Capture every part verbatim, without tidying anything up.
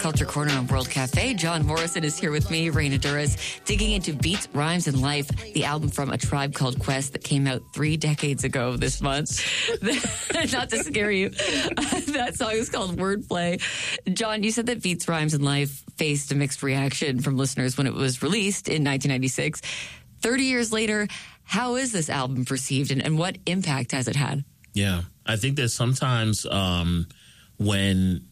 Culture Corner on World Cafe. John Morrison is here with me, Raina Douris, digging into Beats, Rhymes, and Life, the album from A Tribe Called Quest that came out three decades ago this month. Not to scare you. That song is called Wordplay. John, you said that Beats, Rhymes, and Life faced a mixed reaction from listeners when it was released in nineteen ninety-six. thirty years later, how is this album perceived, and, and what impact has it had? Yeah, I think that sometimes um, when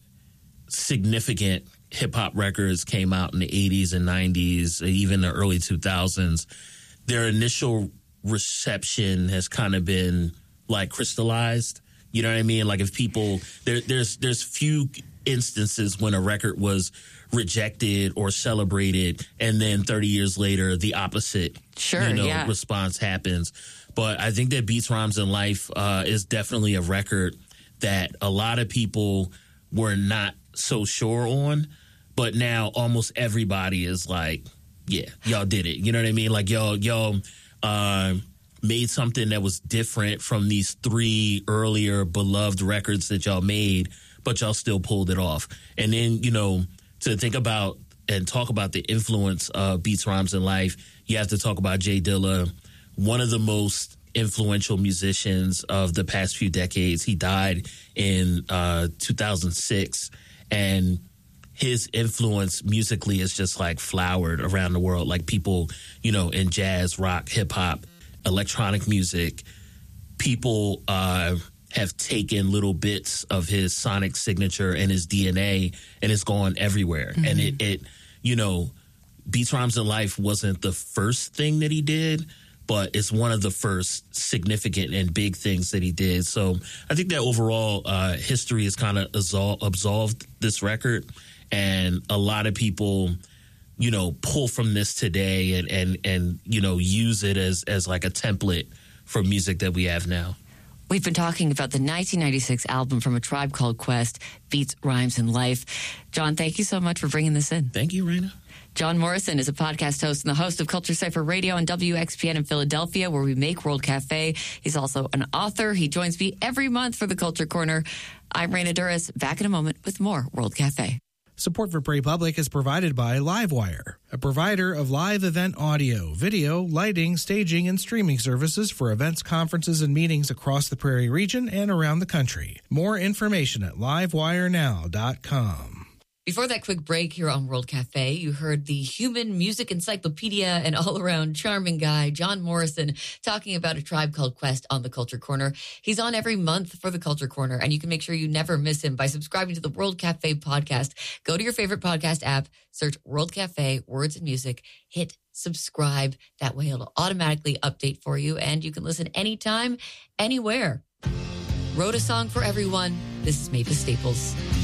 significant hip-hop records came out in the eighties and nineties, even the early two thousands, their initial reception has kind of been like crystallized. You know what I mean? Like if people, there, there's there's few instances when a record was rejected or celebrated, and then thirty years later, the opposite sure, you know, yeah. response happens. But I think that Beats, Rhymes, and Life uh, is definitely a record that a lot of people were not so sure on, but now almost everybody is like, yeah, y'all did it. You know what I mean? Like y'all, y'all uh, made something that was different from these three earlier beloved records that y'all made, but y'all still pulled it off. And then, you know, to think about and talk about the influence of Beats, Rhymes, and Life, you have to talk about Jay Dilla, one of the most influential musicians of the past few decades. He died in uh, two thousand six. And his influence musically is just like flowered around the world. Like people, you know, in jazz, rock, hip hop, electronic music, people uh, have taken little bits of his sonic signature and his D N A, and it's gone everywhere. Mm-hmm. And it, it, you know, Beats, Rhymes, and Life wasn't the first thing that he did, but it's one of the first significant and big things that he did. So I think that overall uh, history has kind of absol- absolved this record, and a lot of people, you know, pull from this today and and and you know use it as as like a template for music that we have now. We've been talking about the nineteen ninety-six album from A Tribe Called Quest, Beats, Rhymes, and Life. John, thank you so much for bringing this in. Thank you, Raina. John Morrison is a podcast host and the host of Culture Cypher Radio on W X P N in Philadelphia, where we make World Cafe. He's also an author. He joins me every month for the Culture Corner. I'm Raina Douris. Back in a moment with more World Cafe. Support for Prairie Public is provided by Livewire, a provider of live event audio, video, lighting, staging, and streaming services for events, conferences, and meetings across the Prairie region and around the country. More information at livewire now dot com. Before that quick break here on World Cafe, you heard the human music encyclopedia and all-around charming guy, John Morrison, talking about A Tribe Called Quest on the Culture Corner. He's on every month for the Culture Corner, and you can make sure you never miss him by subscribing to the World Cafe podcast. Go to your favorite podcast app, search World Cafe, Words and Music, hit subscribe. That way it'll automatically update for you, and you can listen anytime, anywhere. Wrote a song for everyone. This is Mavis Staples.